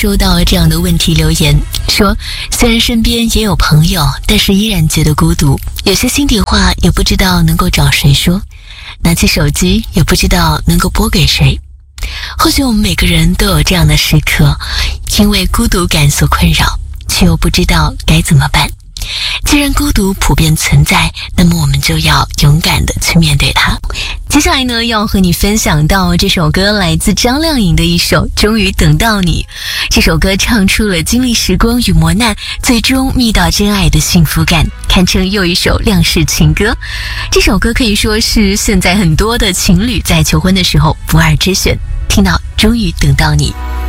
收到这样的问题留言，说虽然身边也有朋友，但是依然觉得孤独，有些心底话也不知道能够找谁说，拿起手机也不知道能够拨给谁。或许我们每个人都有这样的时刻，因为孤独感所困扰，却又不知道该怎么办。既然孤独普遍存在，那么我们就要勇敢地去面对它。接下来呢，要和你分享到这首歌来自张靓颖的一首《终于等到你》。这首歌唱出了经历时光与磨难，最终觅到真爱的幸福感，堪称又一首亮世情歌。这首歌可以说是现在很多的情侣在求婚的时候不二之选。听到《终于等到你》。